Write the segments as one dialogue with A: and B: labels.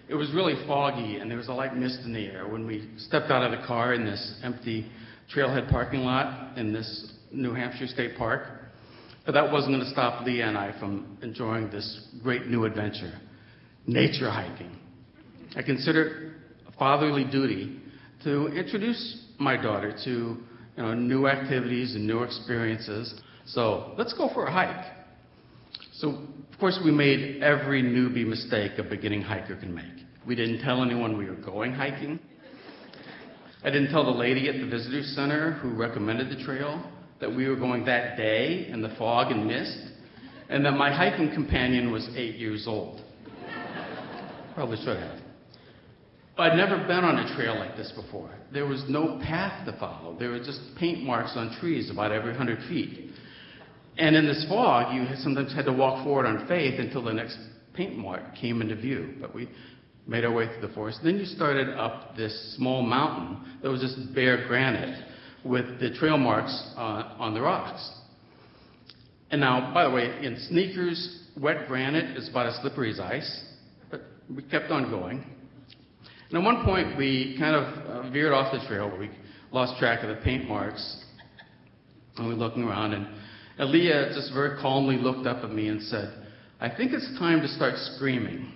A: It was really foggy, and there was a light mist in the air when we stepped out of the car in this empty trailhead parking lot in this New Hampshire State Park. But that wasn't going to stop Leah and I from enjoying this great new adventure, nature hiking. I consider it a fatherly duty to introduce my daughter to new activities and new experiences. So let's go for a hike. So, of course, we made every newbie mistake a beginning hiker can make. We didn't tell anyone we were going hiking. I didn't tell the lady at the visitor center who recommended the trail that we were going that day in the fog and mist, and that my hiking companion was 8 years old. Probably should have. But I'd never been on a trail like this before. There was no path to follow. There were just paint marks on trees about every 100 feet. And in this fog, you sometimes had to walk forward on faith until the next paint mark came into view. But we made our way through the forest. Then you started up this small mountain that was just bare granite with the trail marks on the rocks. And now, by the way, in sneakers, wet granite is about as slippery as ice. But we kept on going. And at one point, we kind of veered off the trail. We lost track of the paint marks. And we were looking around, and Leah just very calmly looked up at me and said, "I think it's time to start screaming."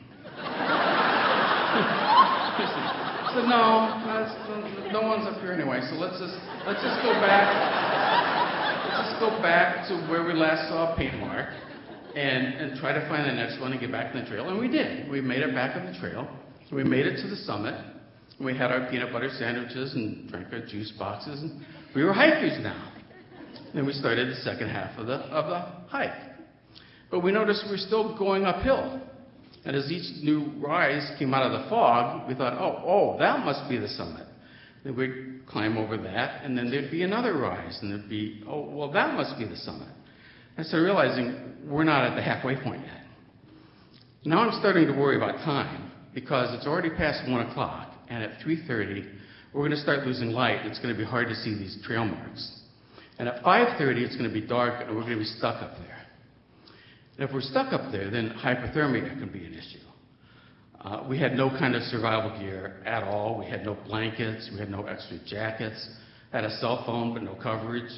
A: I said, no one's up here anyway, so let's just go back. Let's just go back to where we last saw a paint mark and try to find the next one and get back on the trail. And we did. We made it back on the trail. We made it to the summit. We had our peanut butter sandwiches and drank our juice boxes, and we were hikers now. Then we started the second half of the hike. But we noticed we were still going uphill. And as each new rise came out of the fog, we thought, oh, that must be the summit. Then we'd climb over that, and then there'd be another rise, and there'd be, that must be the summit. I started realizing we're not at the halfway point yet. Now I'm starting to worry about time, because it's already past 1 o'clock, and at 3:30, we're going to start losing light. It's going to be hard to see these trail marks. And at 5:30, it's going to be dark, and we're going to be stuck up there. And if we're stuck up there, then hypothermia can be an issue. We had no kind of survival gear at all. We had no blankets. We had no extra jackets. I had a cell phone, but no coverage.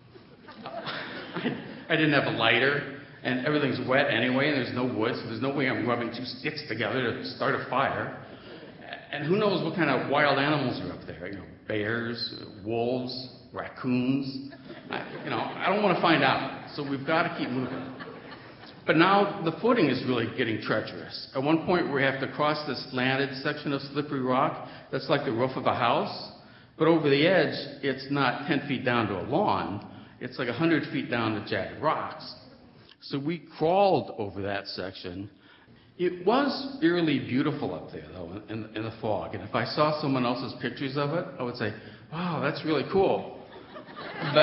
A: I didn't have a lighter, and everything's wet anyway, and there's no wood, so there's no way I'm rubbing two sticks together to start a fire. And who knows what kind of wild animals are up there? Bears, wolves, raccoons. I don't want to find out, so we've got to keep moving. But now the footing is really getting treacherous. At one point, we have to cross this slanted section of slippery rock that's like the roof of a house. But over the edge, it's not 10 feet down to a lawn. It's like 100 feet down to jagged rocks. So we crawled over that section. It was eerily beautiful up there, though, in the fog. And if I saw someone else's pictures of it, I would say, wow, that's really cool. But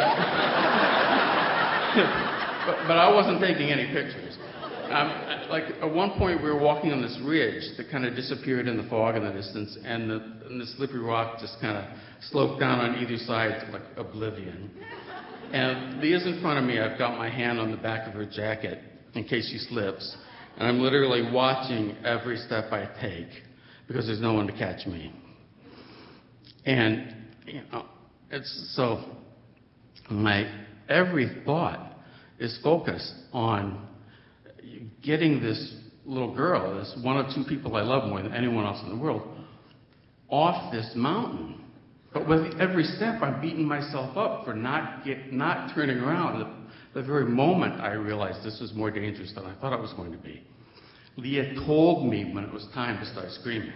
A: I wasn't taking any pictures. At one point, we were walking on this ridge that kind of disappeared in the fog in the distance, and the slippery rock just kind of sloped down on either side to like oblivion. And Leah's in front of me. I've got my hand on the back of her jacket in case she slips, and I'm literally watching every step I take because there's no one to catch me. And it's so my every thought is focused on getting this little girl, this one of two people I love more than anyone else in the world, off this mountain. But with every step, I'm beating myself up for not turning around. The very moment I realized this was more dangerous than I thought it was going to be, Leah told me when it was time to start screaming.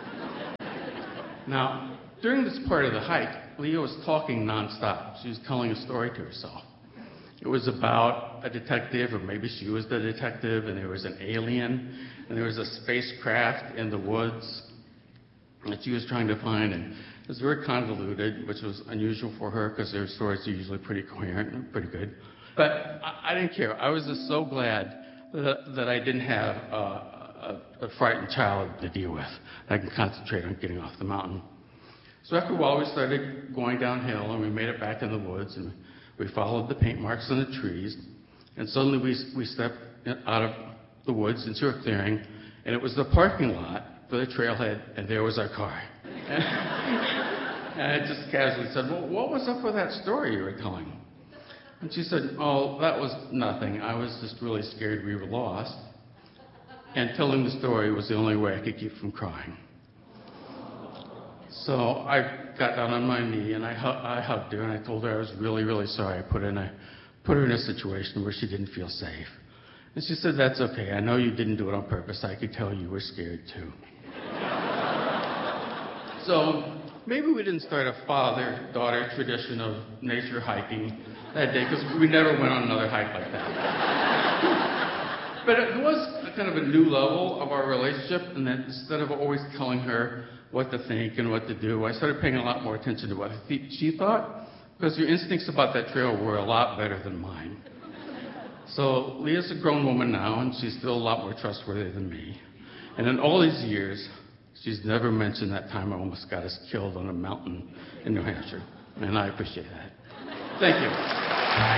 A: Now, during this part of the hike, Leah was talking nonstop. She was telling a story to herself. It was about a detective, or maybe she was the detective, and there was an alien, and there was a spacecraft in the woods that she was trying to find, and it was very convoluted, which was unusual for her because their stories are usually pretty coherent and pretty good. But I didn't care. I was just so glad that I didn't have a frightened child to deal with. I can concentrate on getting off the mountain. So after a while, we started going downhill, and we made it back in the woods, and we followed the paint marks on the trees, and suddenly we stepped out of the woods into a clearing, and it was the parking lot for the trailhead, and there was our car. And I just casually said, well, what was up with that story you were telling? And she said, oh, that was nothing. I was just really scared we were lost. And telling the story was the only way I could keep from crying. So I got down on my knee and I hugged her and I told her I was really, really sorry. I put her in a situation where she didn't feel safe. And she said, that's okay. I know you didn't do it on purpose. I could tell you were scared too. So maybe we didn't start a father-daughter tradition of nature hiking that day because we never went on another hike like that. But it was kind of a new level of our relationship, and that instead of always telling her what to think and what to do, I started paying a lot more attention to what she thought, because your instincts about that trail were a lot better than mine. So Leah's a grown woman now, and she's still a lot more trustworthy than me. And in all these years, she's never mentioned that time I almost got us killed on a mountain in New Hampshire, and I appreciate that. Thank you.